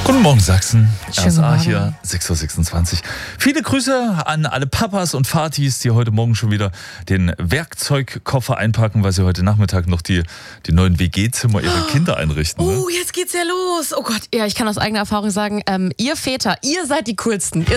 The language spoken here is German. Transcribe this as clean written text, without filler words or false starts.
Guten Morgen, Sachsen. Schönen RSA Morgen. hier, 6.26 Uhr. Viele Grüße an alle Papas und Vatis, die heute Morgen schon wieder den Werkzeugkoffer einpacken, weil sie heute Nachmittag noch die neuen WG-Zimmer ihrer Kinder einrichten. Ne? Oh, jetzt geht's ja los. Oh Gott, ja, ich kann aus eigener Erfahrung sagen, ihr Väter, ihr seid die coolsten. Ihr